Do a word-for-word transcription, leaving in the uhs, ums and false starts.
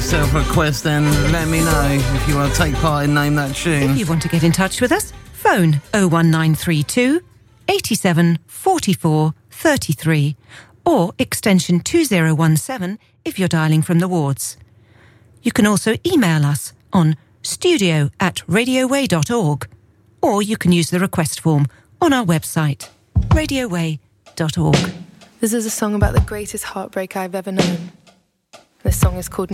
yourself a request, then let me know if you want to take part in Name That Tune. If you want to get in touch with us, phone oh one nine three two, eight seven four four three three or extension two oh one seven if you're dialling from the wards. You can also email us on studio at radioway dot org, or you can use the request form on our website, radioway dot org. This is a song about the greatest heartbreak I've ever known. This song is called